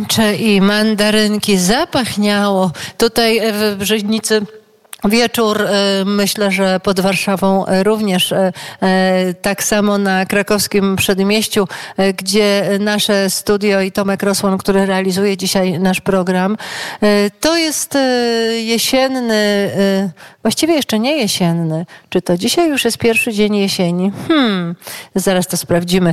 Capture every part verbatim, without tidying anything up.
Pomarańcze i mandarynki zapachniało. Tutaj w Brzeźnicy wieczór, myślę, że pod Warszawą również, tak samo na krakowskim Przedmieściu, gdzie nasze studio i Tomek Rosłon, który realizuje dzisiaj nasz program. To jest jesienny, właściwie jeszcze nie jesienny. Czy to dzisiaj już jest pierwszy dzień jesieni? Hmm, zaraz to sprawdzimy.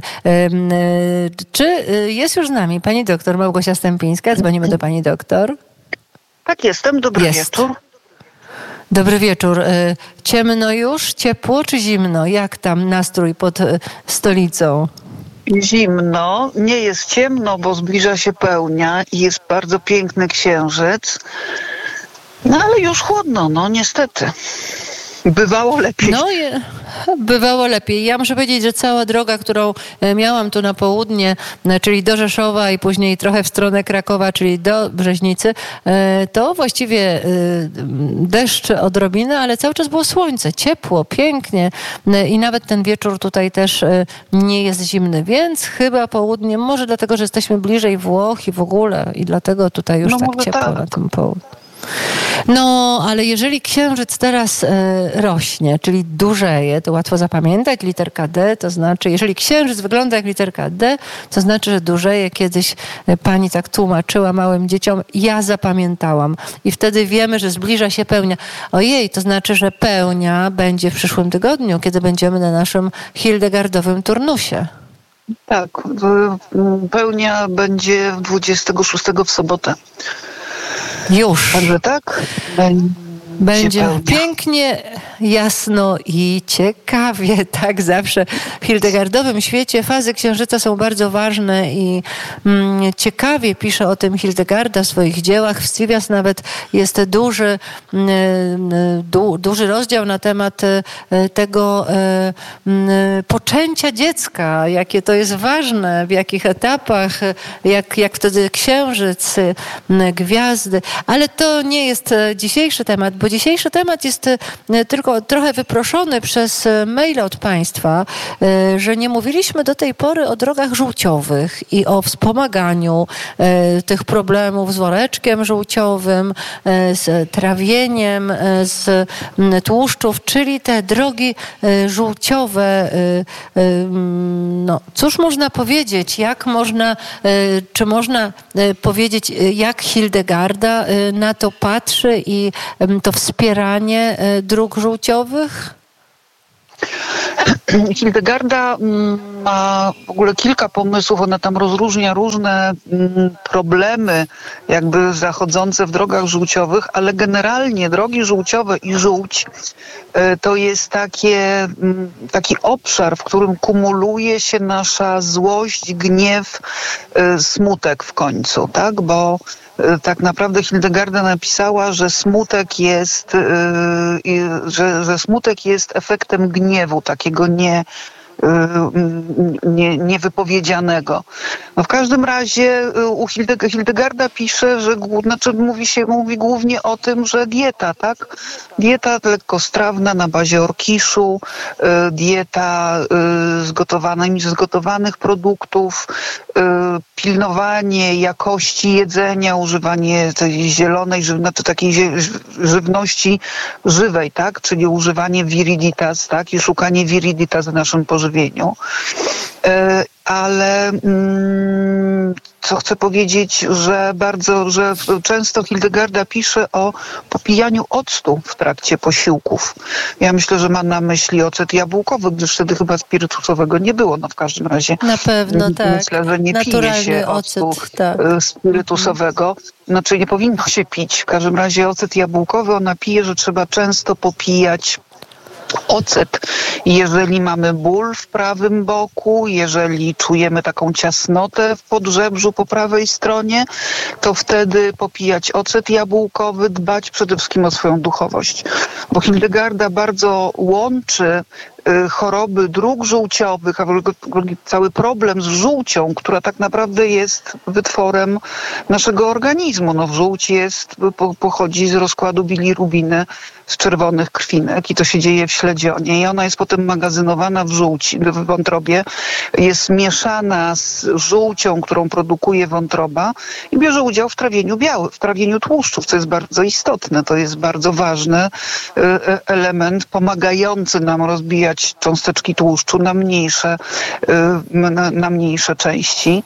Czy jest już z nami pani doktor Małgosia Stępińska? Dzwonimy do pani doktor. Tak, jestem. Dobry jest. wieczór. Dobry wieczór. Ciemno już? Ciepło czy zimno? Jak tam nastrój pod stolicą? Zimno. Nie jest ciemno, bo zbliża się pełnia i jest bardzo piękny księżyc. No ale już chłodno, no niestety. Bywało lepiej. No, bywało lepiej. Ja muszę powiedzieć, że cała droga, którą miałam tu na południe, czyli do Rzeszowa i później trochę w stronę Krakowa, czyli do Brzeźnicy, to właściwie deszcz odrobinę, ale cały czas było słońce, ciepło, pięknie i nawet ten wieczór tutaj też nie jest zimny, więc chyba południe, może dlatego, że jesteśmy bliżej Włoch i w ogóle i dlatego tutaj już no tak ciepło tak. na tym południu. No, ale jeżeli księżyc teraz e, rośnie, czyli dużeje, to łatwo zapamiętać, literka D, to znaczy, jeżeli księżyc wygląda jak literka D, to znaczy, że dużeje. Kiedyś pani tak tłumaczyła małym dzieciom, ja zapamiętałam. I wtedy wiemy, że zbliża się pełnia. Ojej, to znaczy, że pełnia będzie w przyszłym tygodniu, kiedy będziemy na naszym hildegardowym turnusie. Tak, pełnia będzie dwudziestego szóstego w sobotę. Już. Także tak? Będzie pełnia. Pięknie, jasno i ciekawie. Tak zawsze w hildegardowym świecie fazy księżyca są bardzo ważne i mm, ciekawie pisze o tym Hildegarda w swoich dziełach. W Scivias nawet jest duży, du, duży rozdział na temat tego e, poczęcia dziecka, jakie to jest ważne, w jakich etapach, jak, jak wtedy księżyc, gwiazdy. Ale to nie jest dzisiejszy temat, bo dzisiejszy temat jest tylko trochę wyproszony przez maile od państwa, że nie mówiliśmy do tej pory o drogach żółciowych i o wspomaganiu tych problemów z woreczkiem żółciowym, z trawieniem, z tłuszczów, czyli te drogi żółciowe. No, cóż można powiedzieć? Jak można, czy można powiedzieć, jak Hildegarda na to patrzy i to wspieranie dróg żółciowych? Hildegarda ma w ogóle kilka pomysłów, ona tam rozróżnia różne problemy jakby zachodzące w drogach żółciowych, ale generalnie drogi żółciowe i żółć to jest takie, taki obszar, w którym kumuluje się nasza złość, gniew, smutek w końcu, tak? Bo tak naprawdę Hildegarda napisała, że smutek jest, że, że smutek jest efektem gniewu, takiego nie, nie, niewypowiedzianego. No w każdym razie u Hildegarda pisze, że znaczy mówi się mówi głównie o tym, że dieta, tak? Dieta lekkostrawna na bazie orkiszu, dieta z gotowanych, z gotowanych produktów, pilnowanie jakości jedzenia, używanie tej zielonej, znaczy takiej żywności żywej, tak? Czyli używanie viriditas, tak? I szukanie viriditas w naszym pożywieniu. Ale mm, co chcę powiedzieć, że bardzo, że często Hildegarda pisze o popijaniu octu w trakcie posiłków. Ja myślę, że ma na myśli ocet jabłkowy, gdyż wtedy chyba spirytusowego nie było. No w każdym razie na pewno, tak. Myślę, że nie pije się octu tak. spirytusowego. Znaczy nie powinno się pić. W każdym razie ocet jabłkowy, ona pije, że trzeba często popijać ocet, jeżeli mamy ból w prawym boku, jeżeli czujemy taką ciasnotę w podżebrzu po prawej stronie, to wtedy popijać ocet jabłkowy, dbać przede wszystkim o swoją duchowość. Bo Hildegarda bardzo łączy choroby dróg żółciowych, a w ogóle cały problem z żółcią, która tak naprawdę jest wytworem naszego organizmu. No, żółć jest, pochodzi z rozkładu bilirubiny z czerwonych krwinek i to się dzieje w śledzionie i ona jest potem magazynowana w żółci, w wątrobie, jest mieszana z żółcią, którą produkuje wątroba i bierze udział w trawieniu białych, w trawieniu tłuszczów, co jest bardzo istotne. To jest bardzo ważny element pomagający nam rozbijać cząsteczki tłuszczu na mniejsze, na, na mniejsze części.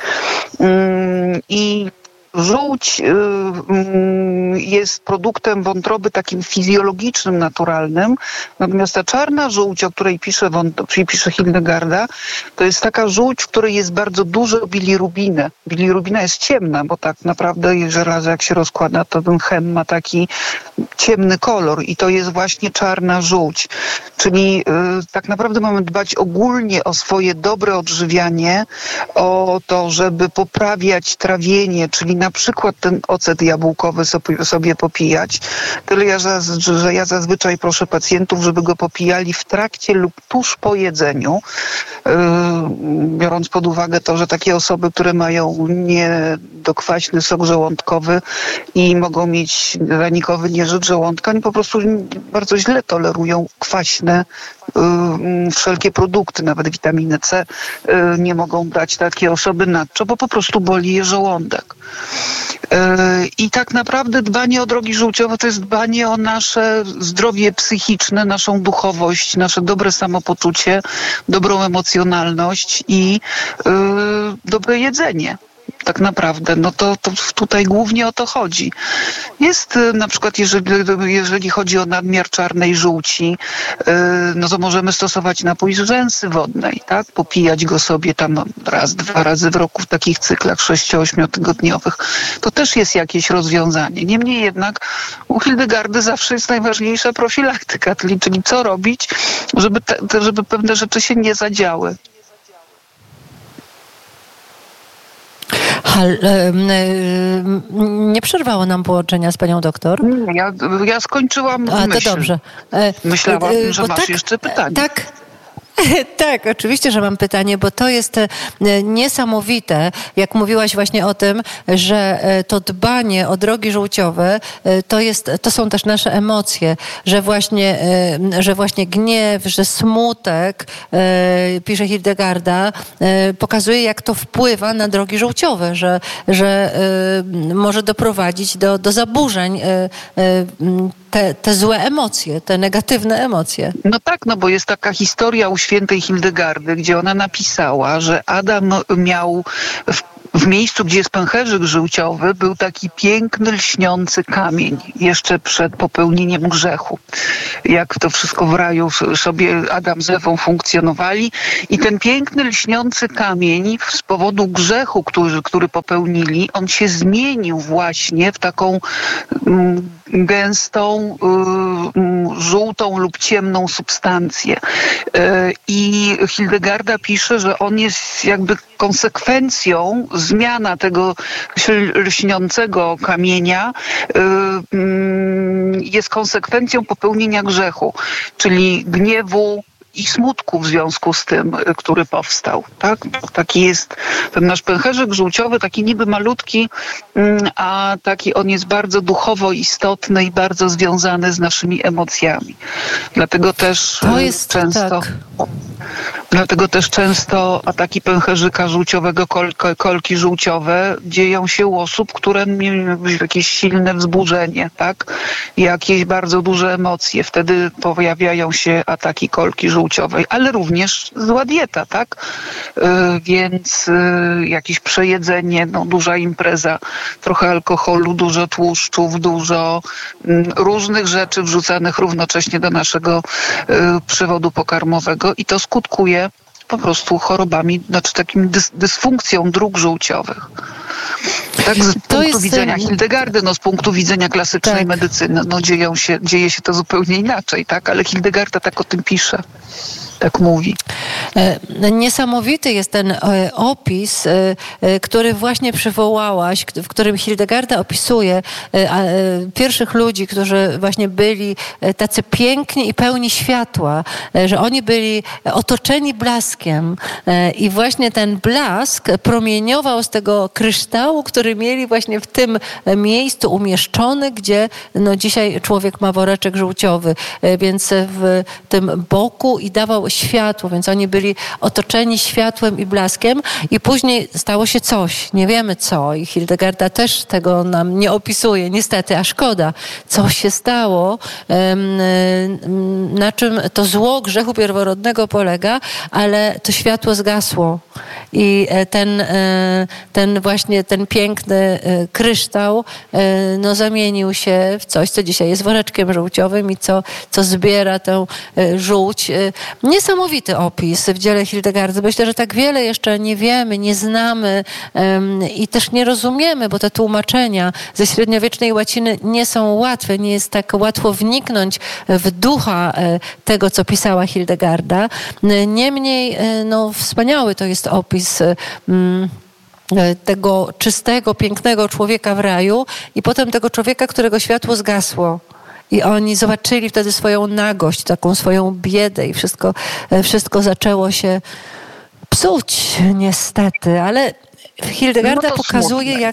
I żółć jest produktem wątroby takim fizjologicznym, naturalnym, natomiast ta czarna żółć, o której pisze, czyli pisze Hildegarda, to jest taka żółć, w której jest bardzo dużo bilirubiny. Bilirubina jest ciemna, bo tak naprawdę żelazo jak się rozkłada, to ten chem ma taki ciemny kolor i to jest właśnie czarna żółć. Czyli yy, tak naprawdę mamy dbać ogólnie o swoje dobre odżywianie, o to, żeby poprawiać trawienie, czyli na przykład ten ocet jabłkowy sobie, sobie popijać. Tyle, ja, że ja zazwyczaj proszę pacjentów, żeby go popijali w trakcie lub tuż po jedzeniu, yy, biorąc pod uwagę to, że takie osoby, które mają niedokwaśny sok żołądkowy i mogą mieć ranikowy nieżyt żołądka, oni po prostu bardzo źle tolerują kwaśne yy, wszelkie produkty, nawet witaminę C yy, nie mogą brać takie osoby nadto, bo po prostu boli je żołądek. I tak naprawdę dbanie o drogi żółciowe to jest dbanie o nasze zdrowie psychiczne, naszą duchowość, nasze dobre samopoczucie, dobrą emocjonalność i yy, dobre jedzenie. Tak naprawdę, no to, to tutaj głównie o to chodzi. Jest na przykład, jeżeli, jeżeli chodzi o nadmiar czarnej żółci, no to możemy stosować napój z rzęsy wodnej, tak? Popijać go sobie tam raz, dwa razy w roku w takich cyklach sześcio-ośmiotygodniowych. To też jest jakieś rozwiązanie. Niemniej jednak u Hildegardy zawsze jest najważniejsza profilaktyka, czyli, czyli co robić, żeby, te, żeby pewne rzeczy się nie zadziały. Hal, nie przerwało nam połączenia z panią doktor? Nie, ja, ja skończyłam A, myśl. to dobrze. Myślałam, że Bo masz tak, jeszcze pytanie. Tak. Tak, oczywiście, że mam pytanie, bo to jest niesamowite, jak mówiłaś właśnie o tym, że to dbanie o drogi żółciowe to, jest, to są też nasze emocje, że właśnie, że właśnie gniew, że smutek, pisze Hildegarda, pokazuje, jak to wpływa na drogi żółciowe, że, że może doprowadzić do, do zaburzeń te, te złe emocje, te negatywne emocje. No tak, no bo jest taka historia u świętej Hildegardy, gdzie ona napisała, że Adam miał w W miejscu, gdzie jest pęcherzyk żółciowy, był taki piękny, lśniący kamień jeszcze przed popełnieniem grzechu. Jak to wszystko w raju sobie Adam z Ewą funkcjonowali. I ten piękny, lśniący kamień z powodu grzechu, który, który popełnili, on się zmienił właśnie w taką mm, gęstą, y, żółtą lub ciemną substancję. Y, I Hildegarda pisze, że on jest jakby konsekwencją zmiana tego lśniącego kamienia jest konsekwencją popełnienia grzechu, czyli gniewu i smutku w związku z tym, który powstał. Tak? Taki jest ten nasz pęcherzyk żółciowy, taki niby malutki, a taki on jest bardzo duchowo istotny i bardzo związany z naszymi emocjami. Dlatego też to jest, często... Tak. Dlatego też często ataki pęcherzyka żółciowego, kol, kolki żółciowe dzieją się u osób, które mają jakieś silne wzburzenie, tak? Jakieś bardzo duże emocje. Wtedy pojawiają się ataki kolki żółciowej, ale również zła dieta, tak? Yy, więc yy, jakieś przejedzenie, no, duża impreza, trochę alkoholu, dużo tłuszczów, dużo yy, różnych rzeczy wrzucanych równocześnie do naszego yy, przewodu pokarmowego i to skutkuje po prostu chorobami, znaczy takim dys, dysfunkcją dróg żółciowych. Tak z to punktu jest... widzenia Hildegardy, no z punktu widzenia klasycznej tak. medycyny, no dzieją się, dzieje się to zupełnie inaczej, tak? Ale Hildegarda tak o tym pisze. Tak mówi. Niesamowity jest ten opis, który właśnie przywołałaś, w którym Hildegarda opisuje pierwszych ludzi, którzy właśnie byli tacy piękni i pełni światła, że oni byli otoczeni blaskiem i właśnie ten blask promieniował z tego kryształu, który mieli właśnie w tym miejscu umieszczony, gdzie no dzisiaj człowiek ma woreczek żółciowy, więc w tym boku i dawał światło, więc oni byli otoczeni światłem i blaskiem i później stało się coś, nie wiemy co i Hildegarda też tego nam nie opisuje, niestety, a szkoda, co się stało, na czym to zło grzechu pierworodnego polega, ale to światło zgasło i ten, ten właśnie ten piękny kryształ no zamienił się w coś, co dzisiaj jest woreczkiem żółciowym i co, co zbiera tę żółć. Niesamowity opis w dziele Hildegardy. Myślę, że tak wiele jeszcze nie wiemy, nie znamy um, i też nie rozumiemy, bo te tłumaczenia ze średniowiecznej łaciny nie są łatwe. Nie jest tak łatwo wniknąć w ducha tego, co pisała Hildegarda. Niemniej no, wspaniały to jest opis um, tego czystego, pięknego człowieka w raju i potem tego człowieka, którego światło zgasło. I oni zobaczyli wtedy swoją nagość, taką swoją biedę i wszystko, wszystko zaczęło się psuć niestety, ale Hildegarda no pokazuje jak...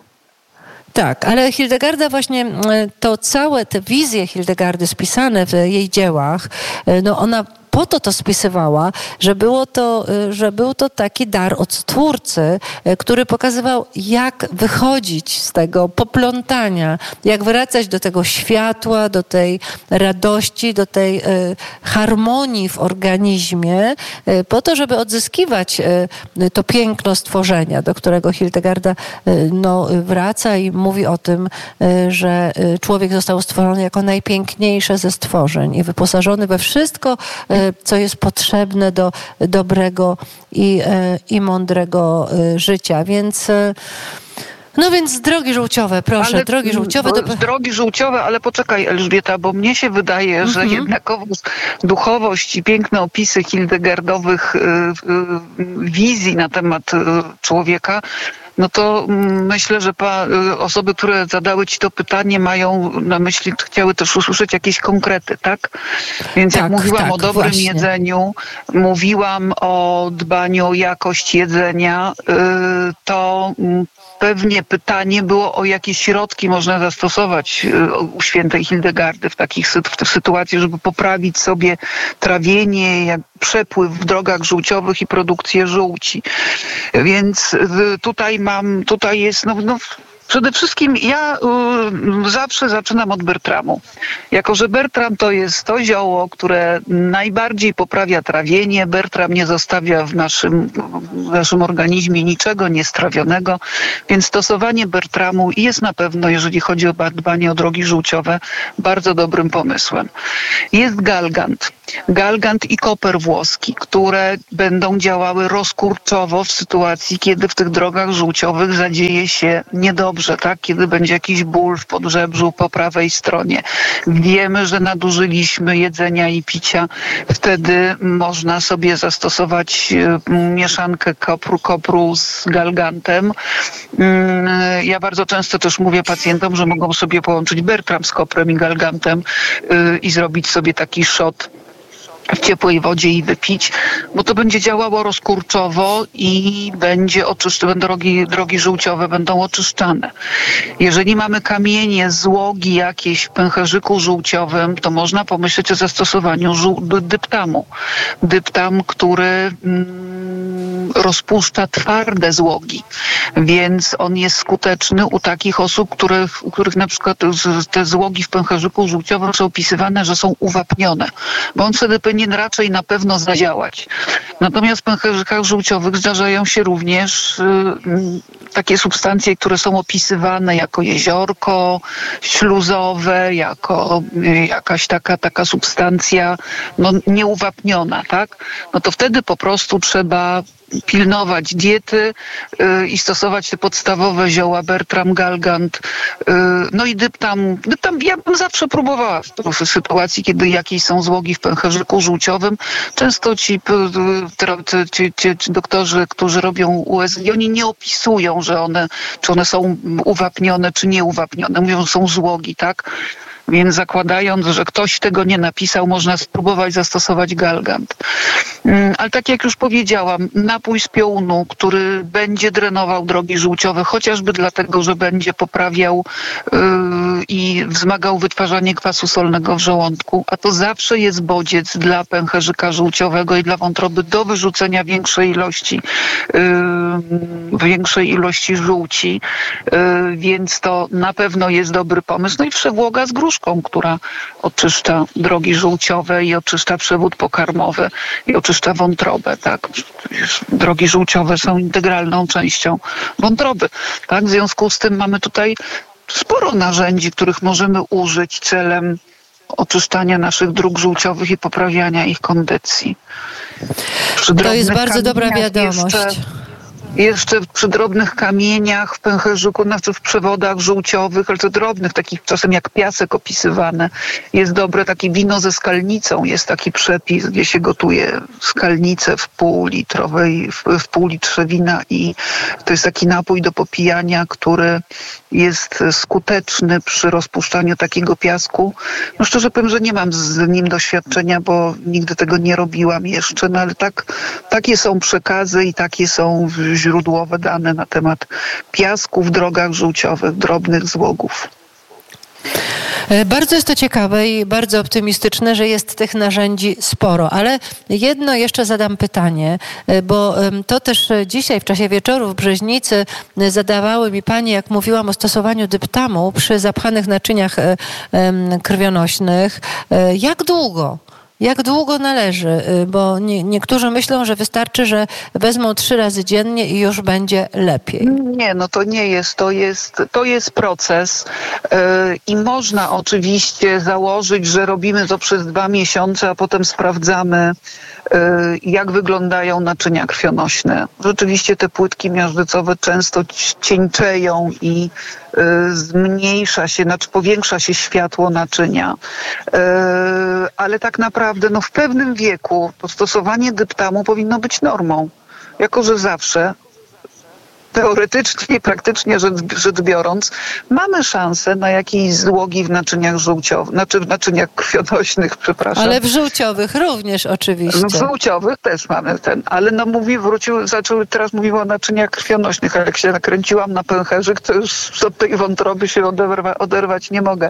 Tak, ale Hildegarda właśnie, to całe te wizje Hildegardy spisane w jej dziełach, no ona po to to spisywała, że, było to, że był to taki dar od Stwórcy, który pokazywał, jak wychodzić z tego poplątania, jak wracać do tego światła, do tej radości, do tej harmonii w organizmie, po to, żeby odzyskiwać to piękno stworzenia, do którego Hildegarda no, wraca i mówi o tym, że człowiek został stworzony jako najpiękniejsze ze stworzeń i wyposażony we wszystko, co jest potrzebne do dobrego i, i mądrego życia. Więc no więc drogi żółciowe, proszę, ale, drogi żółciowe. Do... Do... Drogi żółciowe, ale poczekaj Elżbieta, bo mnie się wydaje, mm-hmm. że jednakowoż duchowość i piękne opisy Hildegardowych y, y, wizji na temat y, człowieka, no to myślę, że pa, osoby, które zadały ci to pytanie, mają na myśli, chciały też usłyszeć jakieś konkrety, tak? Więc tak, jak mówiłam tak, o dobrym właśnie. jedzeniu, mówiłam o dbaniu o jakość jedzenia, to pewnie pytanie było, o jakie środki można zastosować u świętej Hildegardy w takich w tych sytuacjach, żeby poprawić sobie trawienie, jak przepływ w drogach żółciowych i produkcję żółci. Więc tutaj mam, tutaj jest, no, no przede wszystkim ja y, zawsze zaczynam od Bertramu. Jako że Bertram to jest to zioło, które najbardziej poprawia trawienie. Bertram nie zostawia w naszym, w naszym organizmie niczego niestrawionego, więc stosowanie Bertramu jest na pewno, jeżeli chodzi o dbanie o drogi żółciowe, bardzo dobrym pomysłem. Jest galgant. Galgant i koper włoski, które będą działały rozkurczowo w sytuacji, kiedy w tych drogach żółciowych zadzieje się niedobrze, tak? Kiedy będzie jakiś ból w podżebrzu po prawej stronie. Wiemy, że nadużyliśmy jedzenia i picia. Wtedy można sobie zastosować mieszankę kopru, kopru z galgantem. Ja bardzo często też mówię pacjentom, że mogą sobie połączyć Bertram z koprem i galgantem i zrobić sobie taki shot w ciepłej wodzie i wypić, bo to będzie działało rozkurczowo i będzie oczyszczone, drogi, drogi żółciowe będą oczyszczane. Jeżeli mamy kamienie, złogi jakieś w pęcherzyku żółciowym, to można pomyśleć o zastosowaniu żół- dyptamu. Dyptam, który mm, rozpuszcza twarde złogi, więc on jest skuteczny u takich osób, których, u których na przykład te złogi w pęcherzyku żółciowym są opisywane, że są uwapnione, bo on wtedy powinien raczej na pewno zadziałać. Natomiast w pęcherzykach żółciowych zdarzają się również y, y, takie substancje, które są opisywane jako jeziorko śluzowe, jako y, jakaś taka, taka substancja no, nieuwapniona, tak? No to wtedy po prostu trzeba pilnować diety i stosować te podstawowe zioła Bertram, Galgant, no i dyptam. Dyptam ja bym zawsze próbowała w sytuacji, kiedy jakieś są złogi w pęcherzyku żółciowym. Często ci, ci, ci, ci doktorzy, którzy robią U S G, oni nie opisują, że one, czy one są uwapnione, czy nieuwapnione. Mówią, że są złogi, tak? Więc zakładając, że ktoś tego nie napisał, można spróbować zastosować Galgant. Ale tak jak już powiedziałam, napój z piołunu, który będzie drenował drogi żółciowe, chociażby dlatego, że będzie poprawiał yy, i wzmagał wytwarzanie kwasu solnego w żołądku, a to zawsze jest bodziec dla pęcherzyka żółciowego i dla wątroby do wyrzucenia większej ilości, yy, większej ilości żółci, yy, więc to na pewno jest dobry pomysł. No i przewłoga z gruszką, która oczyszcza drogi żółciowe i oczyszcza przewód pokarmowy i oczyszcza wątrobę, tak? Drogi żółciowe są integralną częścią wątroby, tak? W związku z tym mamy tutaj sporo narzędzi, których możemy użyć celem oczyszczania naszych dróg żółciowych i poprawiania ich kondycji. To jest bardzo dobra wiadomość. Jeszcze, Jeszcze przy drobnych kamieniach w pęcherzyku, znaczy w przewodach żółciowych, ale to drobnych, takich czasem jak piasek opisywane, jest dobre takie wino ze skalnicą. Jest taki przepis, gdzie się gotuje skalnicę w półlitrowej, w, w pół litrze wina i to jest taki napój do popijania, który jest skuteczny przy rozpuszczaniu takiego piasku. No szczerze powiem, że nie mam z nim doświadczenia, bo nigdy tego nie robiłam jeszcze, no ale tak, takie są przekazy i takie są źródłowe dane na temat piasku w drogach żółciowych, drobnych złogów. Bardzo jest to ciekawe i bardzo optymistyczne, że jest tych narzędzi sporo, ale jedno jeszcze zadam pytanie, bo to też dzisiaj w czasie wieczoru w Brzeźnicy zadawały mi panie, jak mówiłam o stosowaniu dyptamu przy zapchanych naczyniach krwionośnych. Jak długo? Jak długo należy? Bo nie, niektórzy myślą, że wystarczy, że wezmą trzy razy dziennie i już będzie lepiej. Nie, no to nie jest. To jest, to jest proces yy, i można oczywiście założyć, że robimy to przez dwa miesiące, a potem sprawdzamy, yy, jak wyglądają naczynia krwionośne. Rzeczywiście te płytki miażdżycowe często cieńczeją i zmniejsza się, znaczy powiększa się światło naczynia. Ale tak naprawdę no w pewnym wieku to stosowanie dyptamu powinno być normą. Jako że zawsze teoretycznie i praktycznie rzecz, rzecz biorąc, mamy szansę na jakieś złogi w naczyniach żółciowych, znaczy w naczyniach krwionośnych, przepraszam. Ale w żółciowych również oczywiście. W żółciowych też mamy ten, ale no mówi, wrócił, zaczął, teraz mówiła o naczyniach krwionośnych, ale jak się nakręciłam na pęcherzyk, to już od tej wątroby się oderwa, oderwać nie mogę.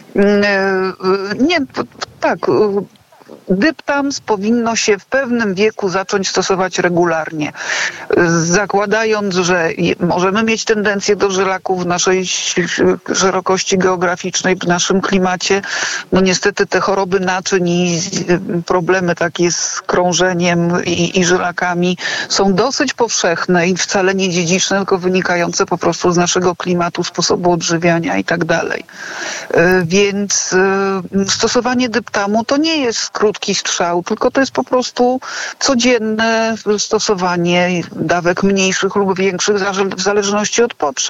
Nie, tak, dyptam powinno się w pewnym wieku zacząć stosować regularnie. Zakładając, że możemy mieć tendencję do żelaków w naszej szerokości geograficznej, w naszym klimacie. No niestety te choroby naczyń i problemy takie z krążeniem i, i żelakami są dosyć powszechne i wcale nie dziedziczne, tylko wynikające po prostu z naszego klimatu, sposobu odżywiania i tak dalej. Więc stosowanie dyptamu to nie jest krótki strzał, tylko to jest po prostu codzienne stosowanie dawek mniejszych lub większych w zależności od potrzeb.